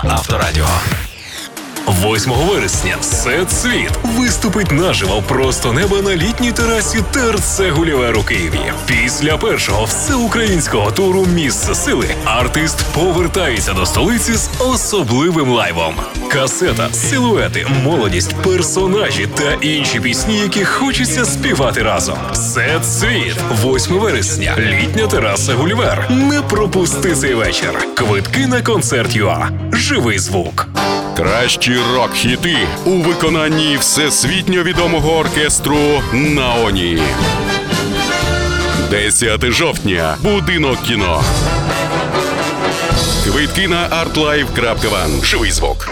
на Авторадіо. 8 вересня «Всесвіт» виступить наживо просто неба на літній терасі ТРЦ «Гулівер» у Києві. Після першого всеукраїнського туру «Місце сили» артист повертається до столиці з особливим лайвом. Касета, силуети, молодість, персонажі та інші пісні, які хочеться співати разом. «Всесвіт» 8 вересня. Літня тераса «Гулівер». Не пропусти цей вечір. Квитки на концерт.ua. Живий звук. Кращі рок-хіти у виконанні всесвітньо відомого оркестру «Наоні». 10 жовтня. Будинок кіно. Квитки на artlive.one. Живий звук.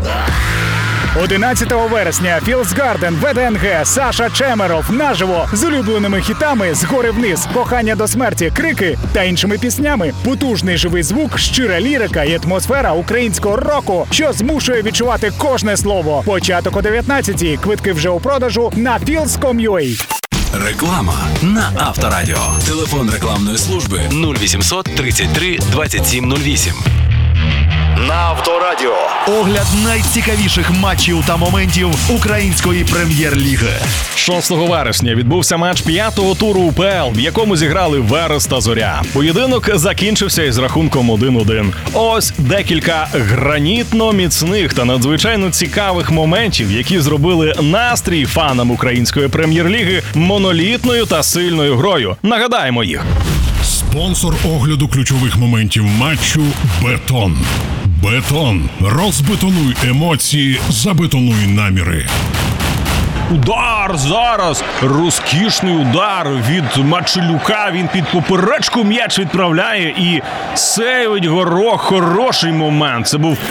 11 вересня Філс Гарден, ВДНГ, Саша Чемеров наживо з улюбленими хітами «Згори вниз», «Кохання до смерті», «Крики» та іншими піснями. Потужний живий звук, щира лірика і атмосфера українського року, що змушує відчувати кожне слово. Початок о 19-й. Квитки вже у продажу на feels.com.ua. Реклама на Авторадіо. Телефон рекламної служби 0800 33 2708. На Авторадіо. Огляд найцікавіших матчів та моментів української прем'єр-ліги. 6 вересня відбувся матч 5-го туру УПЛ, в якому зіграли Верес та Зоря. Поєдинок закінчився із рахунком 1-1. Ось декілька гранітно міцних та надзвичайно цікавих моментів, які зробили настрій фанам української прем'єр-ліги монолітною та сильною грою. Нагадаємо їх. Спонсор огляду ключових моментів матчу «Бетон». «Бетон». Розбетонуй емоції, забетонуй наміри. Удар зараз! Розкішний удар від Мачелюка. Він під поперечку м'яч відправляє і сейвить Горох. Хороший момент. Це був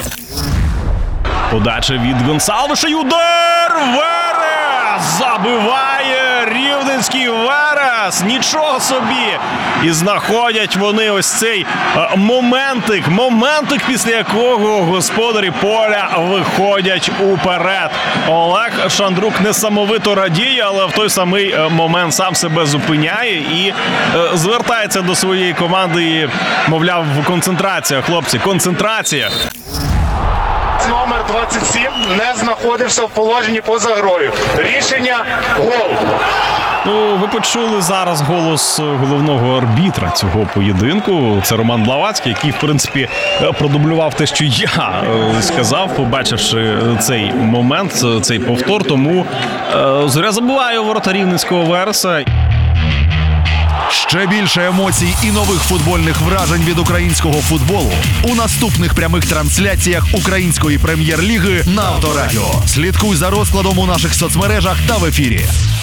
подача від Гонсалвеша. Удар! Верес! Забиває рівненський Верес! Нічого собі! І знаходять вони ось цей моментик, після якого господарі поля виходять уперед. Олег Шандрук несамовито радіє, але в той самий момент сам себе зупиняє і звертається до своєї команди і, мовляв, концентрація, хлопці, концентрація. Номер 27 не знаходився в положенні поза грою. Рішення – гол. Ну, ви почули зараз голос головного арбітра цього поєдинку. Це Роман Блаватський, який, в принципі, продублював те, що я сказав, побачивши цей момент, цей повтор. Тому Зоря забиває ворота рівненського Вереса. Ще більше емоцій і нових футбольних вражень від українського футболу у наступних прямих трансляціях української прем'єр-ліги на Авторадіо. Слідкуй за розкладом у наших соцмережах та в ефірі.